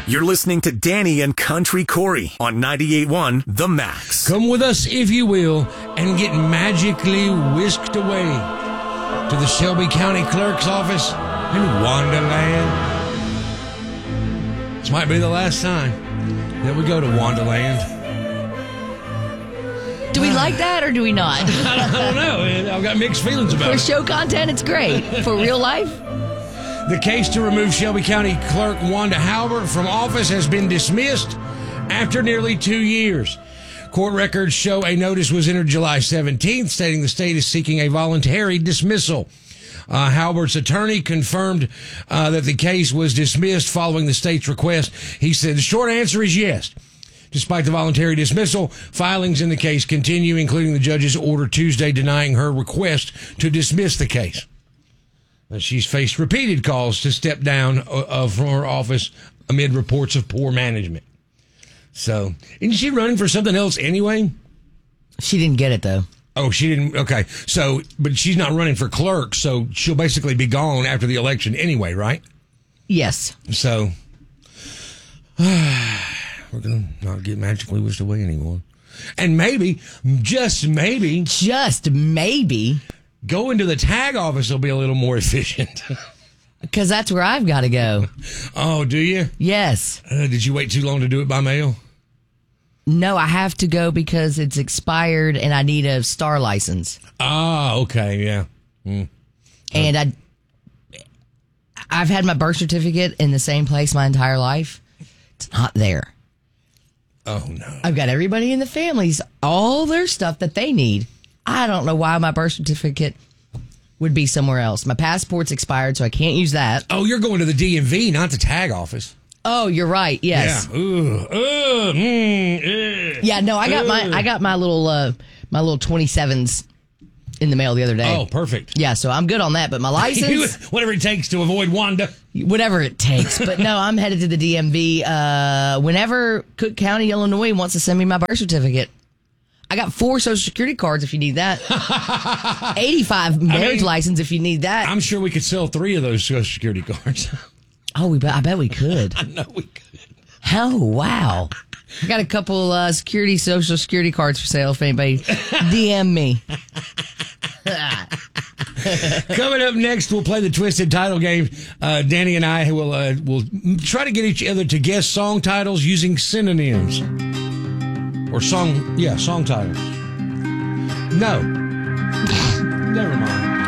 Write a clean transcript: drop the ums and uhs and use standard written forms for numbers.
You're listening to Danny and Country Corey on 98.1 The Max. Come with us, if you will, and get magically whisked away to the Shelby County Clerk's office in Wonderland. This might be the last time that we go to Wonderland. Do we like that or do we not? I don't know. I've got mixed feelings about For it. show content, it's great. For real life? The case to remove Shelby County Clerk Wanda Halbert from office has been dismissed after nearly 2 years. Court records show a notice was entered July 17th stating the state is seeking a voluntary dismissal. Halbert's attorney confirmed that the case was dismissed following the state's request. He said the short answer is yes. Despite the voluntary dismissal, filings in the case continue, including the judge's order Tuesday denying her request to dismiss the case. She's faced repeated calls to step down from her office amid reports of poor management. So, isn't she running for something else anyway? She didn't get it, though. Oh, she didn't? Okay. So, but she's not running for clerk, so she'll basically be gone after the election anyway, right? Yes. So, we're going to not get magically whisked away anymore. And maybe, just maybe, going to the tag office will be a little more efficient. Because that's where I've got to go. Oh, do you? Yes. Did you wait too long to do it by mail? No, I have to go because it's expired and I need a star license. Oh, okay, yeah. And I've had my birth certificate in the same place my entire life. It's not there. Oh, no. I've got everybody in the families, all their stuff that they need. I don't know why my birth certificate would be somewhere else. My passport's expired, so I can't use that. Oh, you're going to the DMV, not the tag office. Oh, you're right. Yes. Yeah. Yeah. No, I got my little 27s in the mail the other day. Oh, perfect. Yeah, so I'm good on that. But my license, whatever it takes to avoid Wanda. whatever it takes. But no, I'm headed to the DMV whenever Cook County, Illinois wants to send me my birth certificate. I got 4 Social Security cards if you need that. 85 marriage license if you need that. I'm sure we could sell 3 of those Social Security cards. Oh, I bet we could. I know we could. Oh, wow. I got a couple Social Security cards for sale if anybody DM me. Coming up next, we'll play the Twisted Title game. Danny and I will try to get each other to guess song titles using synonyms. Or song titles. No. Never mind.